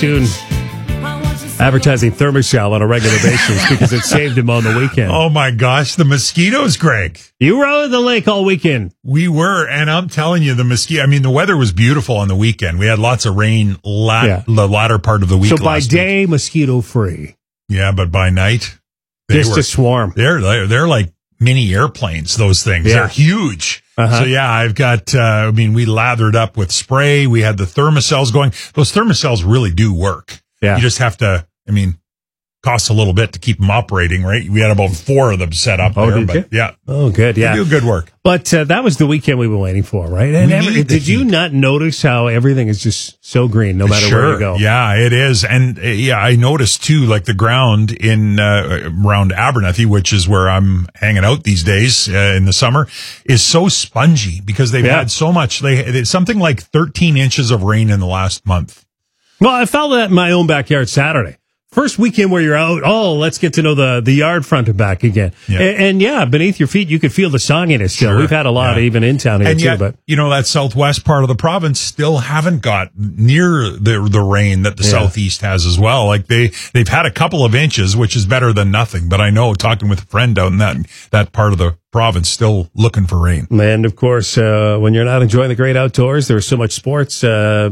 Saskatoon advertising Thermacell on a regular basis because it saved him on the weekend. Oh, my gosh. The mosquitoes, Greg. You were at the lake all weekend. We were, and I'm telling you, the weather was beautiful on the weekend. We had lots of rain the latter part of the week. So by day, mosquito-free. Yeah, but by night, just a swarm. They're like mini airplanes, those things. Yeah. They're huge. Uh-huh. So, yeah, I've got, we lathered up with spray. We had the Thermacells going. Those Thermacells really do work. Yeah. You just have to, costs a little bit to keep them operating, right? We had about 4 of them set up there. Did but you? Yeah. Oh, good. Yeah. They do good work. But that was the weekend we were waiting for, right? And did you not notice how everything is just so green no matter where you go? Yeah, it is. And I noticed too, like the ground in around Abernethy, which is where I'm hanging out these days in the summer, is so spongy because they've had so much. It's something like 13 inches of rain in the last month. Well, I felt that in my own backyard Saturday. First weekend where you're out, let's get to know the yard front and back again. Yeah. And beneath your feet, you could feel the sogginess still. Sure. We've had a lot even in town here, too. But that southwest part of the province still haven't got near the rain that the southeast has as well. Like they've had a couple of inches, which is better than nothing. But I know, talking with a friend out in that part of the province, still looking for rain. And of course, when you're not enjoying the great outdoors, there's so much sports.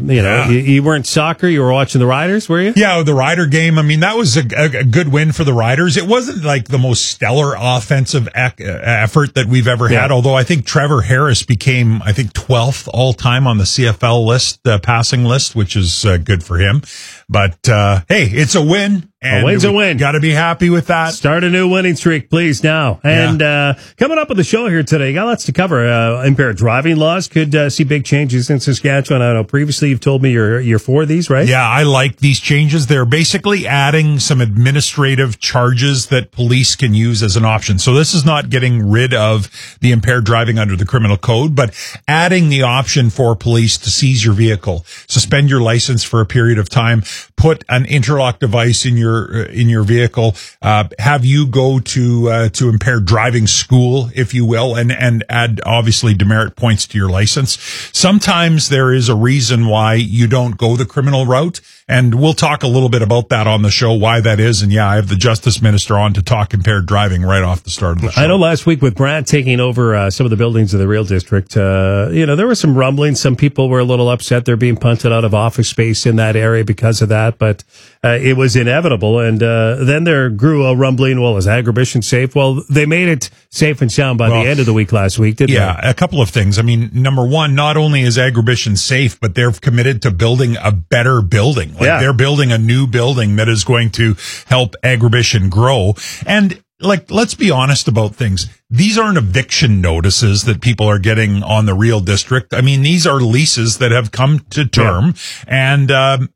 You weren't soccer, you were watching the Riders, were you? Yeah, the Rider game. That was a good win for the Riders. It wasn't like the most stellar offensive effort that we've ever had, although I think Trevor Harris became, 12th all time on the CFL list, passing list, which is good for him. But hey, it's a win. And a win's a win. Got to be happy with that. Start a new winning streak, please, now. And coming up with the show here today, got lots to cover. Impaired driving laws could see big changes in Saskatchewan. I know previously you've told me you're for these, right? Yeah, I like these changes. They're basically adding some administrative charges that police can use as an option. So this is not getting rid of the impaired driving under the criminal code, but adding the option for police to seize your vehicle, suspend your license for a period of time, put an interlock device in your vehicle, have you go to impaired driving school, if you will, and add obviously demerit points to your license. Sometimes there is a reason why you don't go the criminal route, and we'll talk a little bit about that on the show, why that is. And I have the Justice Minister on to talk impaired driving right off the start of the show. I know last week with Brant taking over some of the buildings of the Real District, there were some rumblings. Some people were a little upset they're being punted out of office space in that area because of that, but it was inevitable. And then there grew a rumbling, well, is Agribition safe? Well, they made it safe and sound by the end of the week last week, didn't they? Yeah, a couple of things. Number one, not only is Agribition safe, but they're committed to building a better building. They're building a new building that is going to help Agribition grow. And let's be honest about things. These aren't eviction notices that people are getting on the Real District. These are leases that have come to term, and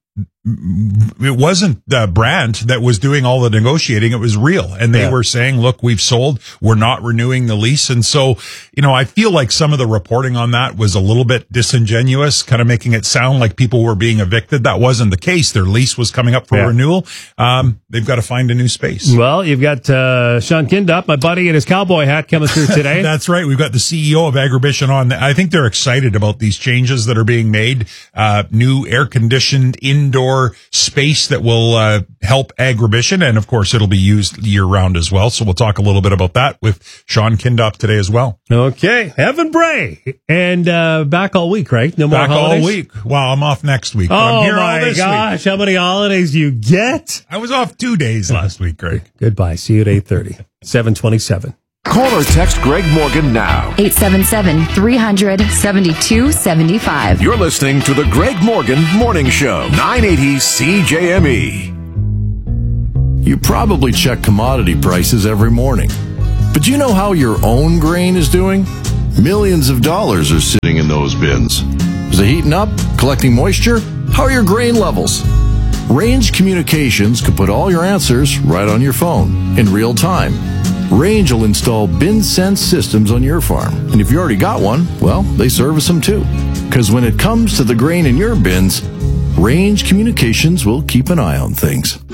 it wasn't Brandt that was doing all the negotiating. It was Real. And they were saying, look, we've sold. We're not renewing the lease. And so, I feel like some of the reporting on that was a little bit disingenuous, kind of making it sound like people were being evicted. That wasn't the case. Their lease was coming up for renewal. They've got to find a new space. Well, you've got Sean Kindup, my buddy, in his cowboy hat coming through today. That's right. We've got the CEO of Agribition on. I think they're excited about these changes that are being made. New air-conditioned indoor space that will help Agribition, and of course it'll be used year-round as well. So we'll talk a little bit about that with Sean Kindup today as well. Okay, Evan Bray, and back all week, right? No more back holidays? All week. Well, I'm off next week. Oh I'm here my all this gosh, week. how many holidays do you get? I was off 2 days last week, Greg. Goodbye. See you at 8:30, 7:27. Call or text Greg Morgan now. 877-300-7275. You're listening to the Greg Morgan Morning Show, 980 CJME. You probably check commodity prices every morning. But do you know how your own grain is doing? Millions of dollars are sitting in those bins. Is it heating up? Collecting moisture? How are your grain levels? Range Communications can put all your answers right on your phone in real time. Range will install BinSense systems on your farm. And if you already got one, well, they service them too. Because when it comes to the grain in your bins, Range Communications will keep an eye on things.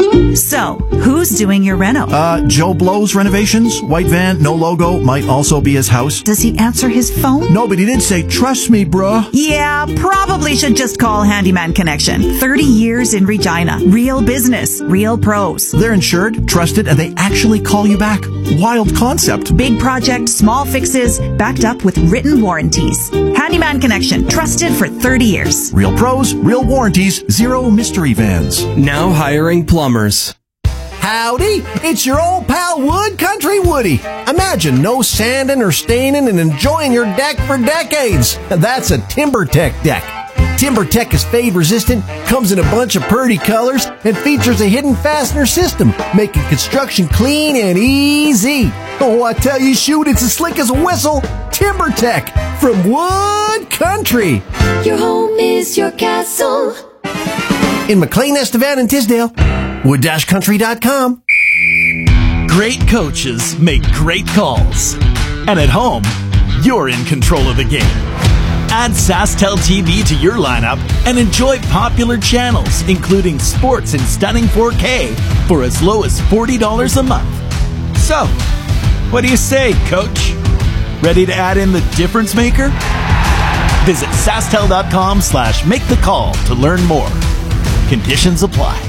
So, who's doing your reno? Joe Blow's renovations. White van, no logo, might also be his house. Does he answer his phone? No, but he did say, trust me, bruh. Yeah, probably should just call Handyman Connection. 30 years in Regina. Real business, real pros. They're insured, trusted, and they actually call you back. Wild concept. Big project, small fixes, backed up with written warranties. Handyman Connection, trusted for 30 years. Real pros, real warranties, zero mystery vans. Now hiring plumbers. Howdy, it's your old pal Wood Country Woody. Imagine no sanding or staining and enjoying your deck for decades. That's a TimberTech deck. TimberTech is fade resistant, comes in a bunch of pretty colors, and features a hidden fastener system, making construction clean and easy. Oh, I tell you, shoot, it's as slick as a whistle. TimberTech from Wood Country. Your home is your castle. In McLean, Estevan, and Tisdale. Wood-country.com. Great coaches make great calls. And at home, you're in control of the game. Add SaskTel TV to your lineup and enjoy popular channels, including sports in stunning 4K for as low as $40 a month. So, what do you say, Coach? Ready to add in the difference maker? Visit SaskTel.com/make-the-call to learn more. Conditions apply.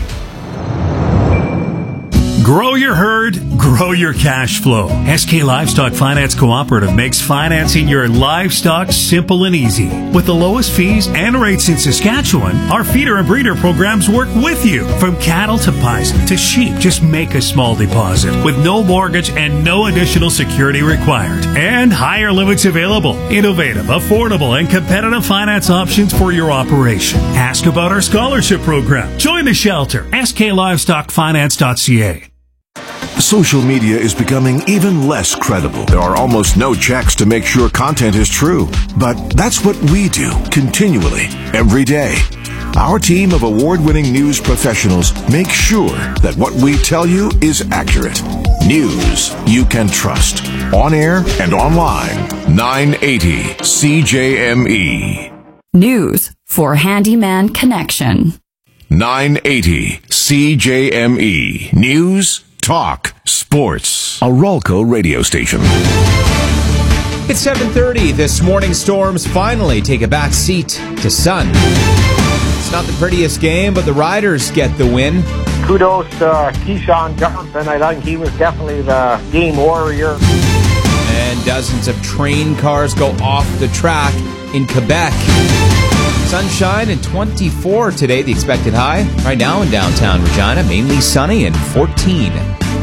Grow your herd, grow your cash flow. SK Livestock Finance Cooperative makes financing your livestock simple and easy. With the lowest fees and rates in Saskatchewan, our feeder and breeder programs work with you. From cattle to bison to sheep, just make a small deposit with no mortgage and no additional security required. And higher limits available. Innovative, affordable, and competitive finance options for your operation. Ask about our scholarship program. Join the shelter. sklivestockfinance.ca. Social media is becoming even less credible. There are almost no checks to make sure content is true. But that's what we do continually, every day. Our team of award-winning news professionals make sure that what we tell you is accurate. News you can trust. On air and online. 980 CJME. News for Handyman Connection. 980 CJME. News, talk, sports. A Ralco radio station. It's 7:30. This morning, storms finally take a back seat to sun. It's not the prettiest game, but the Riders get the win. Kudos to Keyshawn Johnson. I think he was definitely the game warrior. And dozens of train cars go off the track in Quebec. Sunshine and 24 today, the expected high. Right now in downtown Regina, mainly sunny and 14.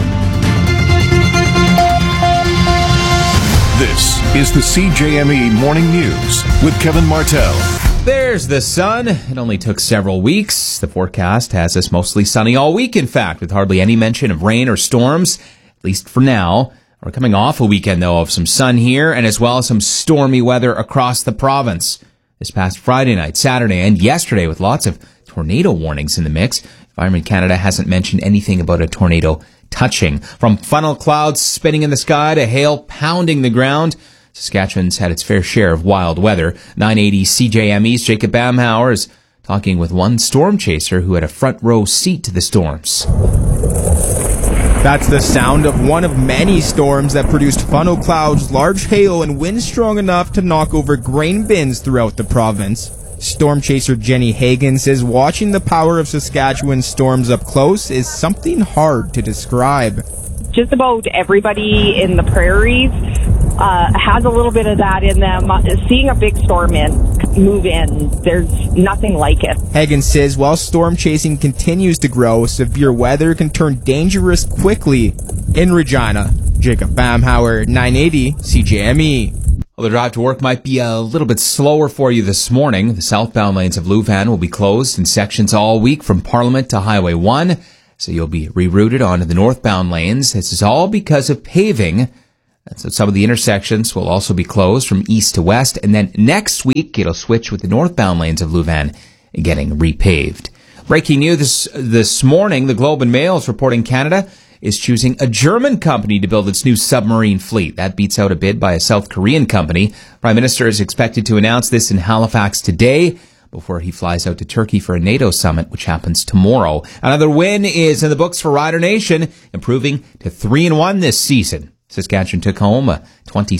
This is the CJME Morning News with Kevin Martell. There's the sun. It only took several weeks. The forecast has us mostly sunny all week, in fact, with hardly any mention of rain or storms, at least for now. We're coming off a weekend, though, of some sun here and as well as some stormy weather across the province. This past Friday night, Saturday, and yesterday with lots of tornado warnings in the mix. Environment Canada hasn't mentioned anything about a tornado touching. From funnel clouds spinning in the sky to hail pounding the ground, Saskatchewan's had its fair share of wild weather. 980 CJME's Jacob Bamhauer is talking with one storm chaser who had a front row seat to the storms. That's the sound of one of many storms that produced funnel clouds, large hail, and winds strong enough to knock over grain bins throughout the province. Storm chaser Jenny Hagan says watching the power of Saskatchewan storms up close is something hard to describe. Just about everybody in the prairies has a little bit of that in them. Seeing a big storm move in, there's nothing like it. Hagan says while storm chasing continues to grow, severe weather can turn dangerous quickly. In Regina, Jacob Bamhauer, 980 CJME. Well, the drive to work might be a little bit slower for you this morning. The southbound lanes of Leuven will be closed in sections all week from Parliament to Highway 1, so you'll be rerouted onto the northbound lanes. This is all because of paving. So some of the intersections will also be closed from east to west, and then next week it'll switch with the northbound lanes of Leuven getting repaved. Breaking news this morning, the Globe and Mail is reporting Canada is choosing a German company to build its new submarine fleet. That beats out a bid by a South Korean company. Prime Minister is expected to announce this in Halifax today. before he flies out to Turkey for a NATO summit, which happens tomorrow. Another win is in the books for Rider Nation, improving to 3-1 this season. Saskatchewan took home a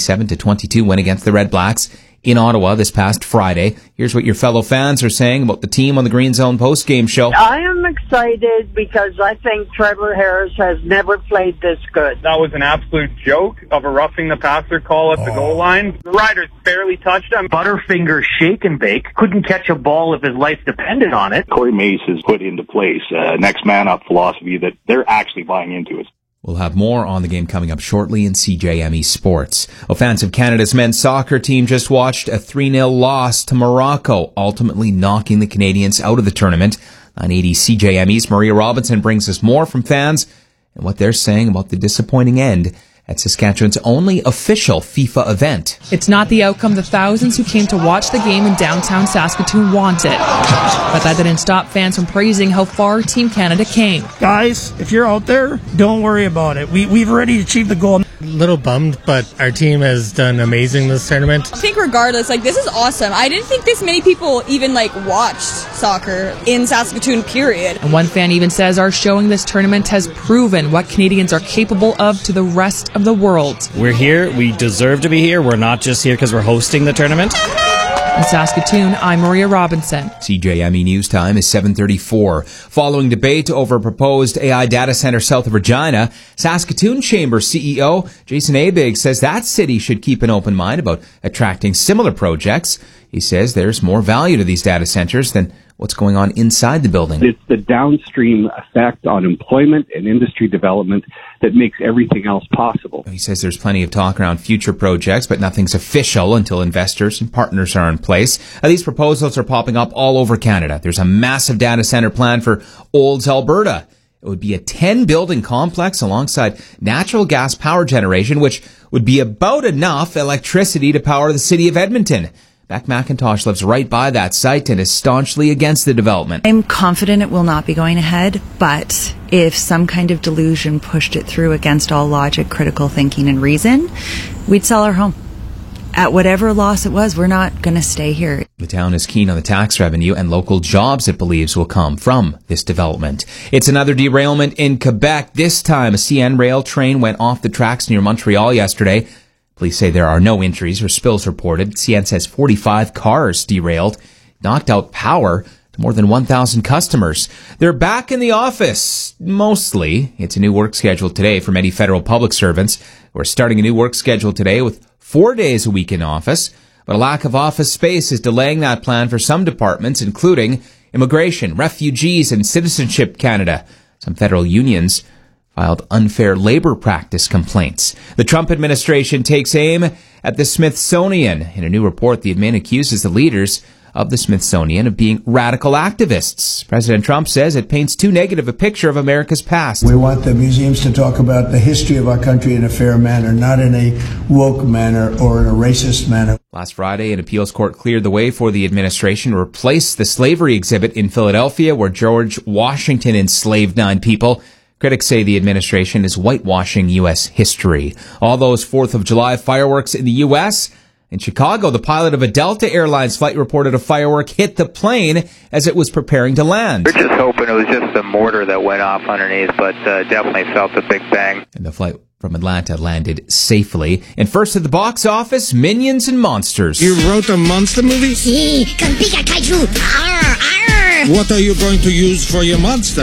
27-22 win against the Red Blacks in Ottawa this past Friday. Here's what your fellow fans are saying about the team on the Green Zone post-game show. I am excited because I think Trevor Harris has never played this good. That was an absolute joke of a roughing the passer call at the goal line. The Riders barely touched him. Butterfinger shake and bake. Couldn't catch a ball if his life depended on it. Corey Mace has put into place next man up philosophy that they're actually buying into it. We'll have more on the game coming up shortly in CJME Sports. Fans of Canada's men's soccer team just watched a 3-0 loss to Morocco, ultimately knocking the Canadians out of the tournament. 980 CJME's Maria Robinson brings us more from fans and what they're saying about the disappointing end at Saskatchewan's only official FIFA event. It's not the outcome the thousands who came to watch the game in downtown Saskatoon wanted. But that didn't stop fans from praising how far Team Canada came. Guys, if you're out there, don't worry about it. We've already achieved the goal. A little bummed, but our team has done amazing this tournament. I think regardless, this is awesome. I didn't think this many people even watched soccer in Saskatoon, period. And one fan even says our showing this tournament has proven what Canadians are capable of to the rest of the world. We're here. We deserve to be here. We're not just here because we're hosting the tournament. In Saskatoon, I'm Maria Robinson. CJME News Time is 7:34. Following debate over a proposed AI data center south of Regina, Saskatoon Chamber CEO Jason Abig says that city should keep an open mind about attracting similar projects. He says there's more value to these data centers than what's going on inside the building. It's the downstream effect on employment and industry development that makes everything else possible. He says there's plenty of talk around future projects, but nothing's official until investors and partners are in place. These proposals are popping up all over Canada. There's a massive data center plan for Olds, Alberta. It would be a 10-building complex alongside natural gas power generation, which would be about enough electricity to power the city of Edmonton. Beck McIntosh lives right by that site and is staunchly against the development. I'm confident it will not be going ahead, but if some kind of delusion pushed it through against all logic, critical thinking, and reason, we'd sell our home. At whatever loss it was, we're not going to stay here. The town is keen on the tax revenue and local jobs it believes will come from this development. It's another derailment in Quebec. This time, a CN rail train went off the tracks near Montreal yesterday. Police say there are no injuries or spills reported. CN says 45 cars derailed, knocked out power to more than 1,000 customers. They're back in the office, mostly. It's a new work schedule today for many federal public servants. We're starting a new work schedule today with 4 days a week in office. But a lack of office space is delaying that plan for some departments, including Immigration, Refugees, and Citizenship Canada. Some federal unions filed unfair labor practice complaints. The Trump administration takes aim at the Smithsonian. In a new report, the admin accuses the leaders of the Smithsonian of being radical activists. President Trump says it paints too negative a picture of America's past. We want the museums to talk about the history of our country in a fair manner, not in a woke manner or in a racist manner. Last Friday, an appeals court cleared the way for the administration to replace the slavery exhibit in Philadelphia where George Washington enslaved 9 people. Critics say the administration is whitewashing U.S. history. All those 4th of July fireworks in the U.S. In Chicago, the pilot of a Delta Airlines flight reported a firework hit the plane as it was preparing to land. We're just hoping it was just the mortar that went off underneath, but definitely felt a big bang. And the flight from Atlanta landed safely. And first at the box office, Minions and Monsters. You wrote a monster movie? Sí, con pica kaiju. Arr, arr. What are you going to use for your monster?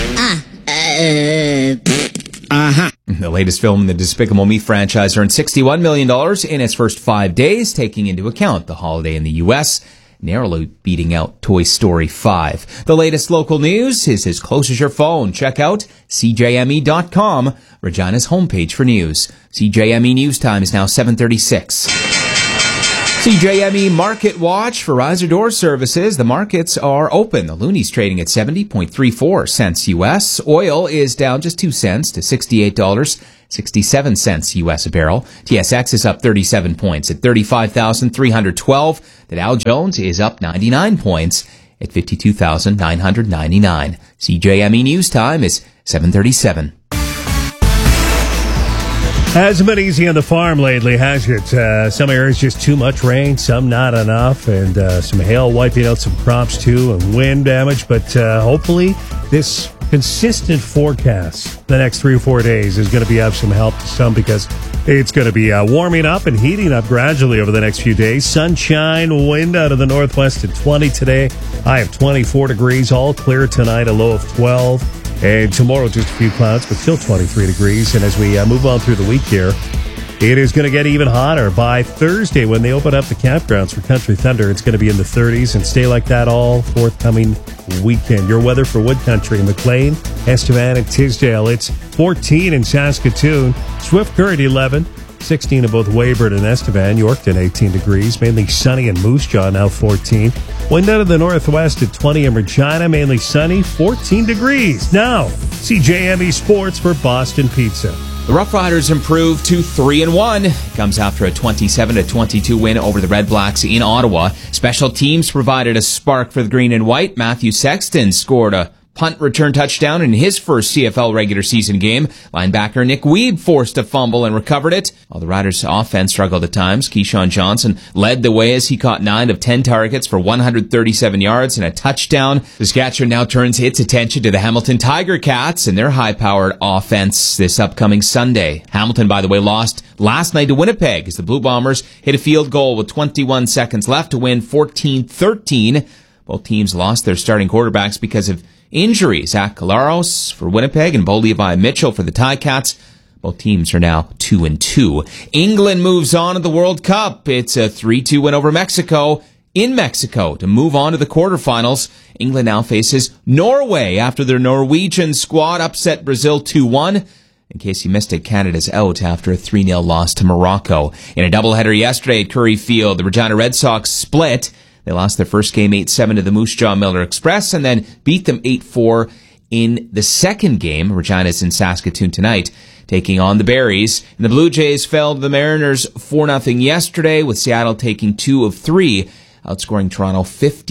The latest film in the Despicable Me franchise earned $61 million in its first 5 days, taking into account the holiday in the U.S., narrowly beating out Toy Story 5. The latest local news is as close as your phone. Check out CJME.com, Regina's homepage for news. CJME News Time is now 7:36. CJME Market Watch for Riser Door Services. The markets are open. The Looney's trading at 70.34 cents U.S. Oil is down just 2 cents to $68.67 U.S. a barrel. TSX is up 37 points at 35,312. The Dow Jones is up 99 points at 52,999. CJME News Time is 7:37. Hasn't been easy on the farm lately, has it? Some areas just too much rain, some not enough, and some hail wiping out some crops too, and wind damage. But hopefully this consistent forecast the next 3 or 4 days is going to be of some help to some, because it's going to be warming up and heating up gradually over the next few days. Sunshine, wind out of the northwest at 20 today. High of 24 degrees, all clear tonight, a low of 12. And tomorrow, just a few clouds, but still 23 degrees. And as we move on through the week here, it is going to get even hotter. By Thursday, when they open up the campgrounds for Country Thunder, it's going to be in the 30s and stay like that all forthcoming weekend. Your weather for Wood Country: McLean, Estevan, and Tisdale. It's 14 in Saskatoon, Swift Current 11, 16 in both Weyburn and Estevan, Yorkton 18 degrees, mainly sunny in Moose Jaw now 14. Wind out of the northwest at 20 in Regina, mainly sunny, 14 degrees. Now, CJME Sports for Boston Pizza. The Rough Riders improved to 3-1. Comes after a 27-22 win over the Red Blacks in Ottawa. Special teams provided a spark for the Green and White. Matthew Sexton scored a punt return touchdown in his first CFL regular season game. Linebacker Nick Weeb forced a fumble and recovered it. While the Riders' offense struggled at times, Keyshawn Johnson led the way as he caught 9 of 10 targets for 137 yards and a touchdown. Saskatchewan now turns its attention to the Hamilton Tiger Cats and their high-powered offense this upcoming Sunday. Hamilton, by the way, lost last night to Winnipeg as the Blue Bombers hit a field goal with 21 seconds left to win 14-13. Both teams lost their starting quarterbacks because of injuries. Zach Collaros for Winnipeg and Bo Levi Mitchell for the Ticats. Both teams are now 2-2. England moves on to the World Cup. It's a 3-2 win over Mexico in Mexico to move on to the quarterfinals. England now faces Norway after their Norwegian squad upset Brazil 2-1. In case you missed it, Canada's out after a 3-0 loss to Morocco. In a doubleheader yesterday at Curry Field, the Regina Red Sox split. They lost their first game 8-7 to the Moose Jaw Miller Express and then beat them 8-4 in the second game. Regina's in Saskatoon tonight, taking on the Berries. And the Blue Jays fell to the Mariners 4-0 yesterday, with Seattle taking 2 of 3, outscoring Toronto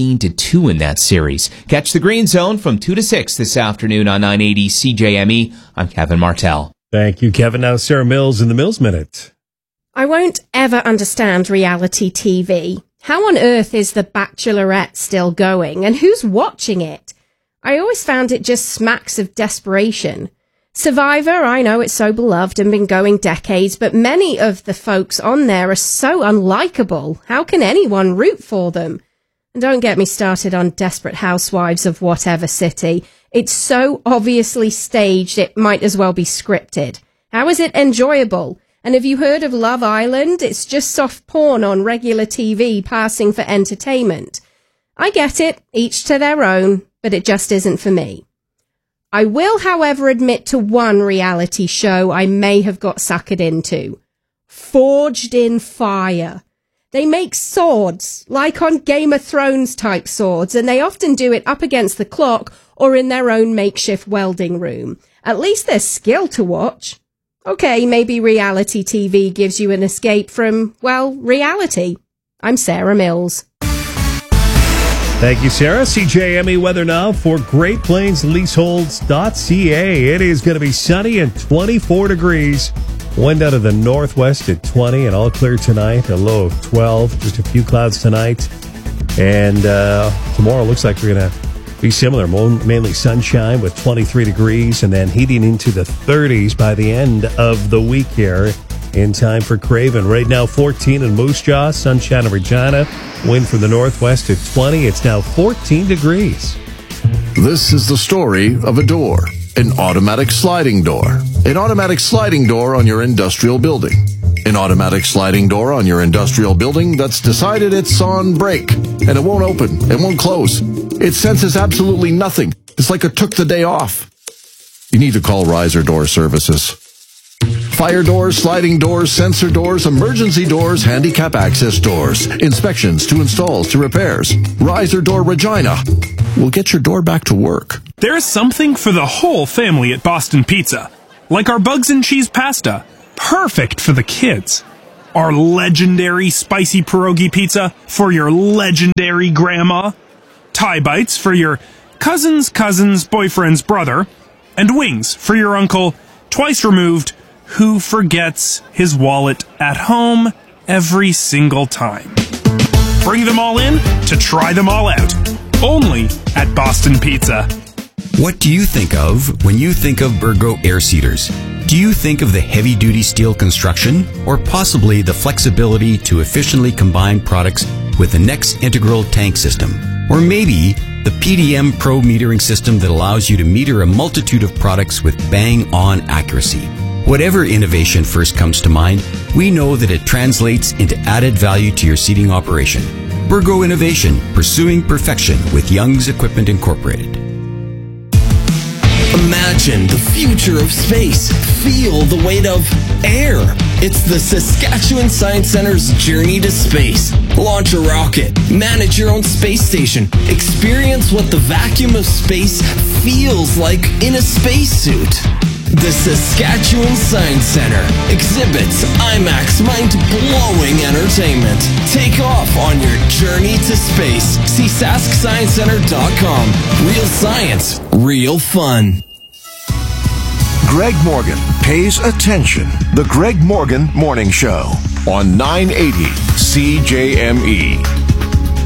15-2 in that series. Catch the Green Zone from 2 to 6 this afternoon on 980 CJME. I'm Kevin Martell. Thank you, Kevin. Now Sarah Mills in the Mills Minute. I won't ever understand reality TV. How on earth is The Bachelorette still going, and who's watching it? I always found it just smacks of desperation. Survivor, I know it's so beloved and been going decades, but many of the folks on there are so unlikable. How can anyone root for them? And don't get me started on Desperate Housewives of whatever city. It's so obviously staged, it might as well be scripted. How is it enjoyable? And have you heard of Love Island? It's just soft porn on regular TV passing for entertainment. I get it, each to their own, but it just isn't for me. I will, however, admit to one reality show I may have got suckered into. Forged in Fire. They make swords, like on Game of Thrones type swords, and they often do it up against the clock or in their own makeshift welding room. At least there's skill to watch. Okay, maybe reality TV gives you an escape from, well, reality. I'm Sarah Mills. Thank you, Sarah. CJME weather now for Great Plains Leaseholds.ca. It is going to be sunny and 24 degrees. Wind out of the northwest at 20 and all clear tonight. A low of 12. Just a few clouds tonight. And tomorrow looks like we're going to be similar, mainly sunshine with 23 degrees and then heating into the 30s by the end of the week here in time for Craven. Right now 14 in Moose Jaw, sunshine in Regina, wind from the northwest at 20. It's now 14 degrees. This is the story of a door, an automatic sliding door. An automatic sliding door on your industrial building. An automatic sliding door on your industrial building that's decided it's on break and it won't open, it won't close. It senses absolutely nothing. It's like it took the day off. You need to call Riser Door Services. Fire doors, sliding doors, sensor doors, emergency doors, handicap access doors, inspections to installs to repairs. Riser Door Regina will get your door back to work. There's something for the whole family at Boston Pizza, like our bugs and cheese pasta, perfect for the kids. Our legendary spicy pierogi pizza for your legendary grandma. Thai bites for your cousin's boyfriend's brother. And wings for your uncle, twice removed, who forgets his wallet at home every single time. Bring them all in to try them all out. Only at Boston Pizza. What do you think of when you think of Burgo air seeders? Do you think of the heavy-duty steel construction, or possibly the flexibility to efficiently combine products with the next integral tank system? Or maybe the PDM Pro metering system that allows you to meter a multitude of products with bang-on accuracy? Whatever innovation first comes to mind, we know that it translates into added value to your seeding operation. Burgo Innovation, pursuing perfection with Young's Equipment Incorporated. Imagine the future of space. Feel the weight of air. It's the Saskatchewan Science Center's journey to space. Launch a rocket. Manage your own space station. Experience what the vacuum of space feels like in a spacesuit. The Saskatchewan Science Center exhibits IMAX mind-blowing entertainment. Take off on your journey to space. See SaskScienceCenter.com. Real science, real fun. Greg Morgan pays attention. The Greg Morgan Morning Show on 980 CJME.